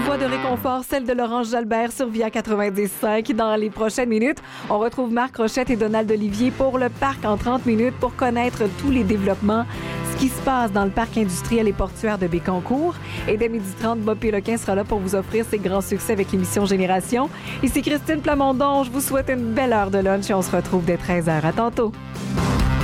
voix de réconfort, celle de Laurence Jalbert sur Via 90.5. Dans les prochaines minutes, on retrouve Marc Rochette et Donald Olivier pour le parc en 30 minutes pour connaître tous les développements, ce qui se passe dans le parc industriel et portuaire de Bécancour. Et dès 12h30, Bob Péloquin sera là pour vous offrir ses grands succès avec l'émission Génération. Ici Christine Plamondon, je vous souhaite une belle heure de lunch et on se retrouve dès 13h. À tantôt.